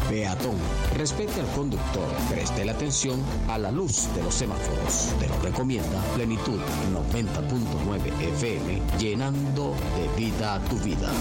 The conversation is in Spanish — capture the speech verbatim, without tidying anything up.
peatón. Respete al conductor. Preste la atención a la luz de los semáforos. Te lo recomienda Plenitud noventa punto nueve F M, llenando de vida tu vida.